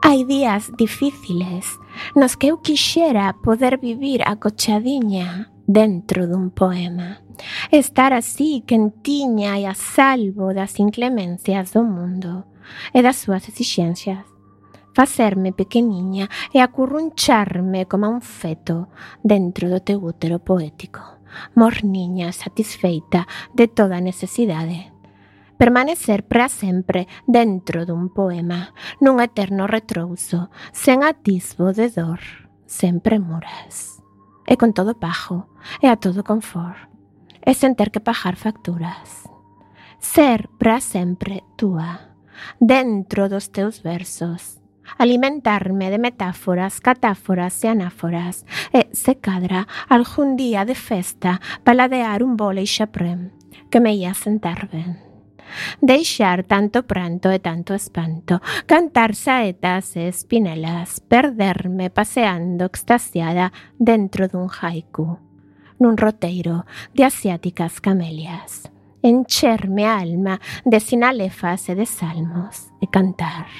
Hai días difíciles nos que eu quixera poder vivir acochadiña dentro dun poema. Estar así quentiña e a salvo das inclemencias do mundo e das súas exixencias. Facerme pequeniña e acurruncharme como un feto dentro do teu útero poético. Morniña satisfeita de toda necesidade. Permanecer para sempre dentro dun poema, nun eterno retrouso, sen atisbo de dor, sen premuras. E con todo pago, e a todo confort, e sen ter que pagar facturas. Ser para sempre túa, dentro dos teus versos, alimentarme de metáforas, catáforas e anáforas, e, se cadra, algún día de festa, paladear un vólei chaprén, que me ia sentar ben. Deixar tanto pranto e tanto espanto, cantar saetas e espinelas, perderme paseando extasiada dentro dun haiku, nun roteiro de asiáticas camelias, encherme a alma de sinalefas e de salmos e cantar.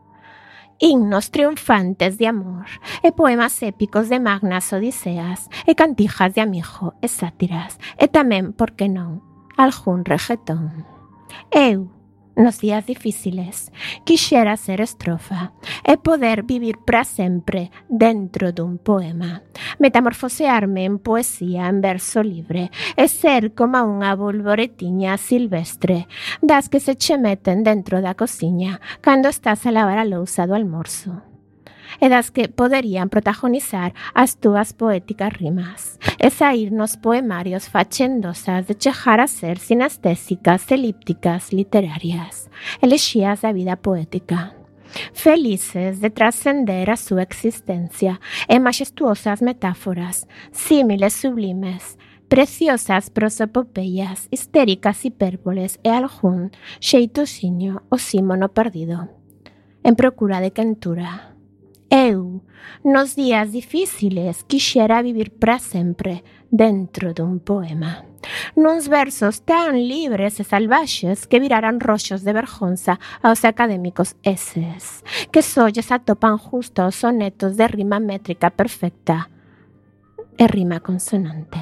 Himnos triunfantes de amor, e poemas épicos de magnas odiseas, e cantijas de amigo e sátiras, e tamén, por que non, algún reguetón. Eu, nos días difíciles, quixera ser estrofa e poder vivir para sempre dentro dun poema, metamorfosearme en poesía en verso libre e ser como unha bolboretiña silvestre das que se che meten dentro da cociña cando estás a lavar a lousa do almorzo. E das que poderían protagonizar as túas poéticas rimas, e sair nos poemarios fachendosas de chegar a ser sinestésicas, elípticas, literarias, elexías da vida poética, felices de trascender a súa existencia, e majestuosas metáforas, símiles sublimes, preciosas prosopopeyas, histéricas hipérboles e algún xeitosiño o símono perdido, en procura de quentura. Eu, nos días difíciles, quixera vivir para sempre dentro dun poema. Nuns versos tan libres e salvaxes que viraran roxos de vergonza aos académicos eses, que só lles atopan justo aos sonetos de rima métrica perfecta e rima consonante.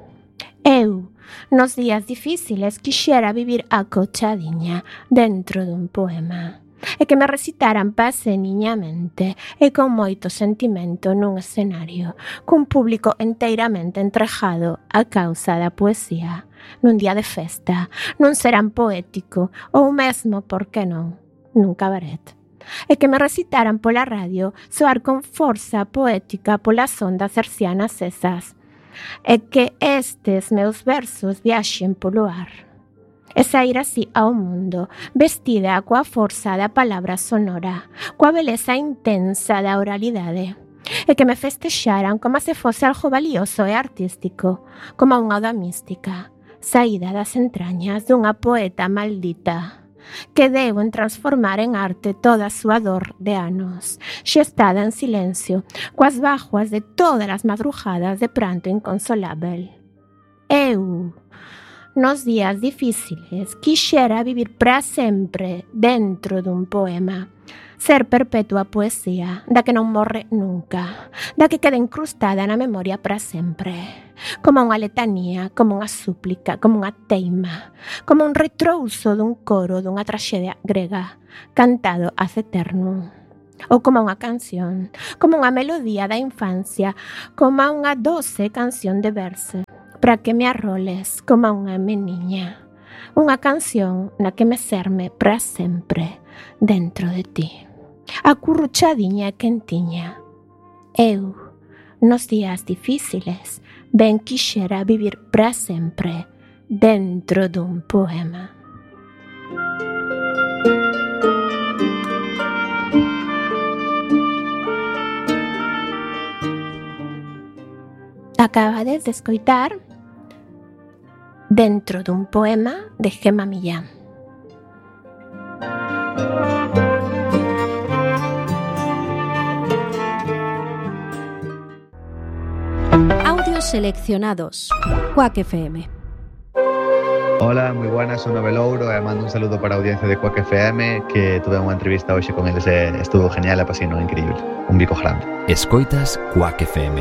Eu, nos días difíciles, quixera vivir acochadiña dentro dun poema. E que me recitaran paseniñamente e con moito sentimento nun escenario, cun público enteiramente entrejado á causa da poesía, nun día de festa, nun serán poético ou mesmo, por que non, nun cabaret. E que me recitaran pola radio soar con forza poética polas ondas hercianas esas, e que estes meus versos viaxen polo ar. E sair así ao mundo, vestida coa forza da palabra sonora, coa beleza intensa da oralidade, e que me festexaran como se fose algo valioso e artístico, como unha oda mística, saída das entrañas dunha poeta maldita, que deu en transformar en arte toda a súa dor de anos, xestada en silencio, coas bajuas de todas as madrugadas de pranto inconsolável. Eu, nos días difíciles, quixera vivir para sempre dentro dun poema, ser perpetua poesía, da que non morre nunca, da que queda incrustada na memoria para sempre, como unha letanía, como unha súplica, como unha teima, como un retrouso dun coro dunha traxedia grega, cantado ad eternum, ou como unha canción, como unha melodía da infancia, como unha doce canción de verse, para que me arroles como unha meniña, unha canción na que mecerme para sempre dentro de ti, acurruchadiña e quentiña. Eu, nos días difíciles, ben quixera vivir para sempre dentro dun poema. Acabades de escoitar Dentro dun poema de Gemma Millán. Audios seleccionados. Quack FM. Hola, moi buenas, son Novelouro e mando un saludo para a audiencia de Quack FM, que tuve unha entrevista hoxe con eles e estuvo genial e pasino increíble. Un bico grande. Escoitas Quack FM.